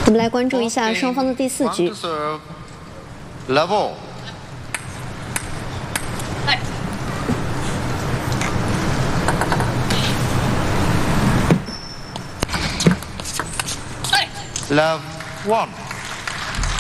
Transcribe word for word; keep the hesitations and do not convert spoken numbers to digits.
我们来关注一下双方的第四局。 Level. Love one.